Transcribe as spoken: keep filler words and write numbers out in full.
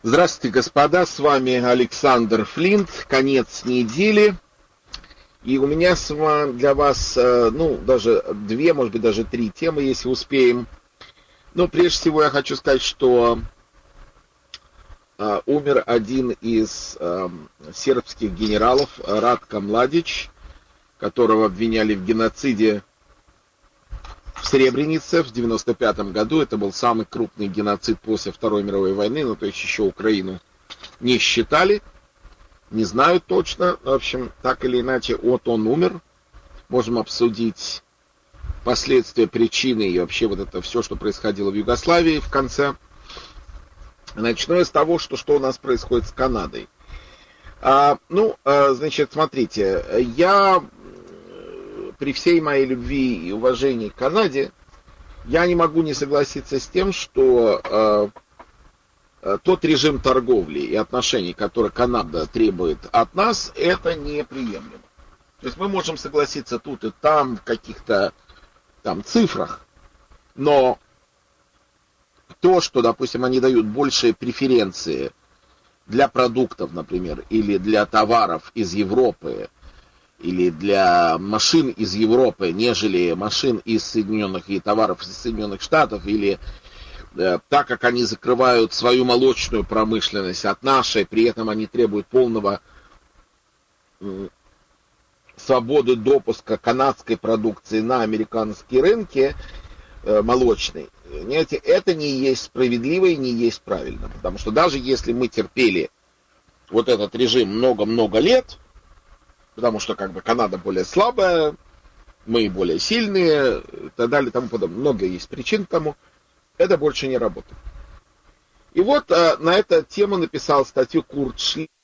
Здравствуйте, господа, с вами Александр Флинт, конец недели, и у меня с вами для вас, ну, даже две, может быть, даже три темы, если успеем. Но прежде всего я хочу сказать, что uh, умер один из uh, сербских генералов, Ратко Младич, которого обвиняли в геноциде в Сребренице в девяносто пятом году. Это был самый крупный геноцид после Второй мировой войны, ну, то есть еще Украину не считали, не знаю точно. В общем, так или иначе, вот он умер. Можем обсудить последствия, причины и вообще вот это все, что происходило в Югославии в конце. Начну я с того, что, что у нас происходит с Канадой. А, ну, а, значит, смотрите, я... при всей моей любви и уважении к Канаде, я не могу не согласиться с тем, что э, э, тот режим торговли и отношений, который Канада требует от нас, это неприемлемо. То есть мы можем согласиться тут и там в каких-то там цифрах, но то, что, допустим, они дают большие преференции для продуктов, например, или для товаров из Европы, или для машин из Европы, нежели машин из Соединенных и товаров из Соединенных Штатов, или э, так как они закрывают свою молочную промышленность от нашей, при этом они требуют полного э, свободы допуска канадской продукции на американские рынки э, молочной. Понимаете, это не есть справедливо и не есть правильно, потому что даже если мы терпели вот этот режим много-много лет, потому что как бы Канада более слабая, мы более сильные, и так далее, и тому подобное. Много есть причин к тому. Это больше не работает. И вот а, на эту тему написал статью Курт Шлейхер,